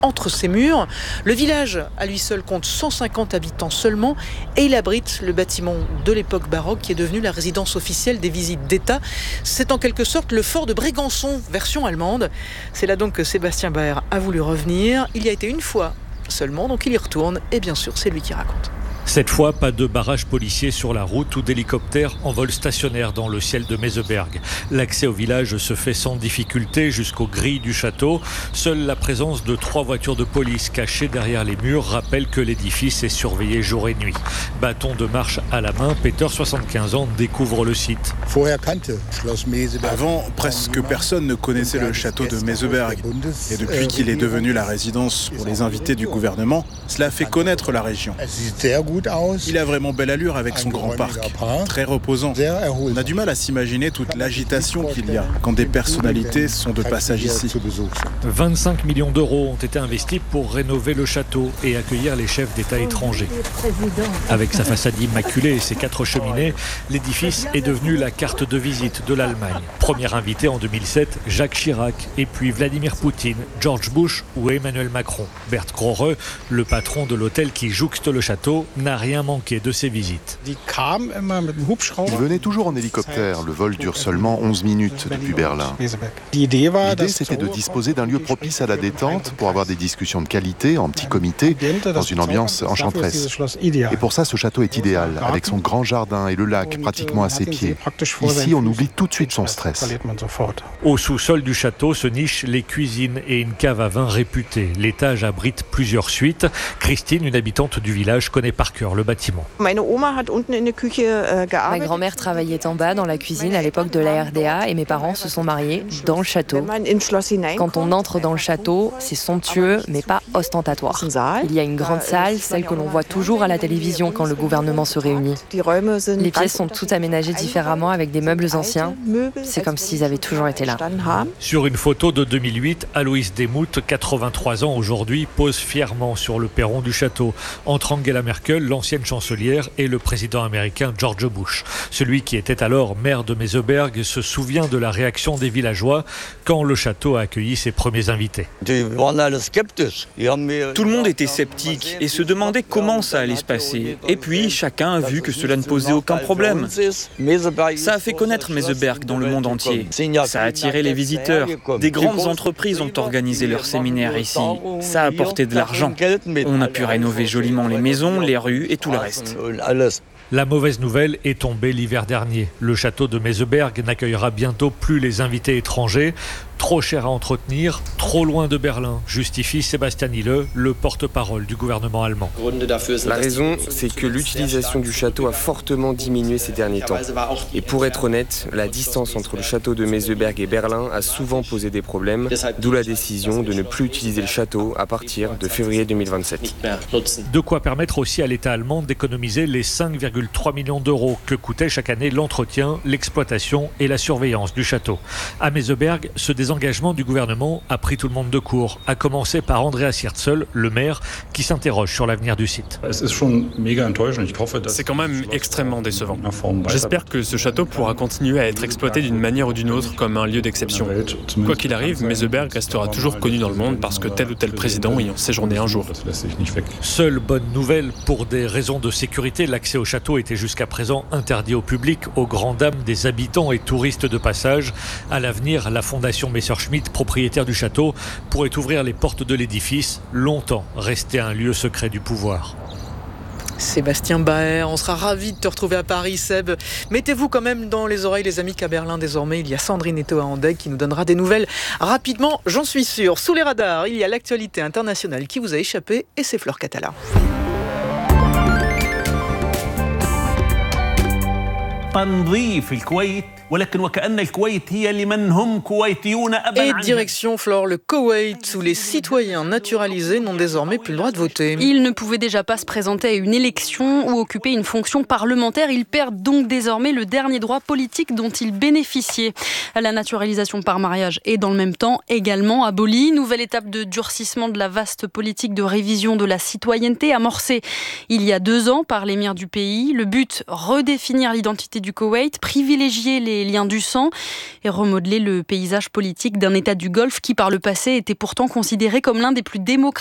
entre ses murs. Le village, à lui seul, compte 150 habitants seulement et il abrite le bâtiment de l'époque baroque qui est devenu la résidence officielle des visites d'État. C'est en quelque sorte le fort de Brégançon, version allemande. C'est là donc que Sébastien Baer a voulu revenir. Il y a été une fois seulement, donc il y retourne et bien sûr, c'est lui qui raconte. Cette fois, pas de barrage policier sur la route ou d'hélicoptère en vol stationnaire dans le ciel de Meseberg. L'accès au village se fait sans difficulté jusqu'aux grilles du château. Seule la présence de 3 voitures de police cachées derrière les murs rappelle que l'édifice est surveillé jour et nuit. Bâton de marche à la main, Peter, 75 ans, découvre le site. Avant, presque personne ne connaissait le château de Meseberg. Et depuis qu'il est devenu la résidence pour les invités du gouvernement, cela a fait connaître la région. Il a vraiment belle allure avec son grand parc, très reposant. On a du mal à s'imaginer toute l'agitation qu'il y a quand des personnalités sont de passage ici. 25 millions d'euros ont été investis pour rénover le château et accueillir les chefs d'État étrangers. Avec sa façade immaculée et ses 4 cheminées, l'édifice est devenu la carte de visite de l'Allemagne. Premier invité en 2007, Jacques Chirac, et puis Vladimir Poutine, George Bush ou Emmanuel Macron. Bert Grohe, le patron de l'hôtel qui jouxte le château, n'a rien manqué de ces visites. Il venait toujours en hélicoptère. Le vol dure seulement 11 minutes depuis Berlin. L'idée, c'était de disposer d'un lieu propice à la détente pour avoir des discussions de qualité en petit comité dans une ambiance enchanteresse. Et pour ça, ce château est idéal, avec son grand jardin et le lac pratiquement à ses pieds. Ici, on oublie tout de suite son stress. Au sous-sol du château se nichent les cuisines et une cave à vin réputée. L'étage abrite plusieurs suites. Christine, une habitante du village, connaît par cœur le bâtiment. Ma grand-mère travaillait en bas dans la cuisine à l'époque de la RDA et mes parents se sont mariés dans le château. Quand on entre dans le château, c'est somptueux mais pas ostentatoire. Il y a une grande salle, celle que l'on voit toujours à la télévision quand le gouvernement se réunit. Les pièces sont toutes aménagées différemment avec des meubles anciens. C'est comme s'ils avaient toujours été là. Sur une photo de 2008, Aloïs Demuth, 83 ans aujourd'hui, pose fièrement sur le perron du château, entre Angela Merkel, l'ancienne chancelière, et le président américain George Bush. Celui qui était alors maire de Meseberg se souvient de la réaction des villageois quand le château a accueilli ses premiers invités. Tout le monde était sceptique et se demandait comment ça allait se passer. Et puis, chacun a vu que cela ne posait aucun problème. Ça a fait connaître Meseberg dans le monde entier. Ça a attiré les visiteurs. Des grandes entreprises ont organisé leurs séminaires ici. Ça a apporté de l'argent. On a pu rénover joliment les maisons, les rues et tout le reste. La mauvaise nouvelle est tombée l'hiver dernier. Le château de Meseberg n'accueillera bientôt plus les invités étrangers. Trop cher à entretenir, trop loin de Berlin, justifie Sébastien Hille, le porte-parole du gouvernement allemand. La raison, c'est que l'utilisation du château a fortement diminué ces derniers temps. Et pour être honnête, la distance entre le château de Meseberg et Berlin a souvent posé des problèmes, d'où la décision de ne plus utiliser le château à partir de février 2027. De quoi permettre aussi à l'État allemand d'économiser les 5,3 millions d'euros que coûtait chaque année l'entretien, l'exploitation et la surveillance du château. À Meseberg, ce désengagement du gouvernement a pris tout le monde de court, à commencer par Andreas Hirtzel, le maire, qui s'interroge sur l'avenir du site. C'est quand même extrêmement décevant. J'espère que ce château pourra continuer à être exploité d'une manière ou d'une autre comme un lieu d'exception. Quoi qu'il arrive, Meseberg restera toujours connu dans le monde parce que tel ou tel président y a séjourné un jour. Seule bonne nouvelle, pour des raisons de sécurité, l'accès au château était jusqu'à présent interdit au public, aux grandes dames des habitants et touristes de passage. À l'avenir, la fondation Messerschmitt, propriétaire du château, pourrait ouvrir les portes de l'édifice, longtemps resté un lieu secret du pouvoir. Sébastien Baer, on sera ravis de te retrouver à Paris, Seb. Mettez-vous quand même dans les oreilles, les amis, qu'à Berlin, désormais, il y a Sandrine Eto à Andeg qui nous donnera des nouvelles rapidement, j'en suis sûr. Sous les radars, il y a l'actualité internationale qui vous a échappé et c'est Fleur Catala. Et direction, Flore, le Koweït, où les citoyens naturalisés n'ont désormais plus le droit de voter. Ils ne pouvaient déjà pas se présenter à une élection ou occuper une fonction parlementaire. Ils perdent donc désormais le dernier droit politique dont ils bénéficiaient. La naturalisation par mariage est dans le même temps également abolie. Nouvelle étape de durcissement de la vaste politique de révision de la citoyenneté amorcée il y a 2 ans par l'émir du pays. Le but, redéfinir l'identité du Koweït, privilégier les les liens du sang et remodeler le paysage politique d'un État du Golfe qui, par le passé, était pourtant considéré comme l'un des plus démocratiques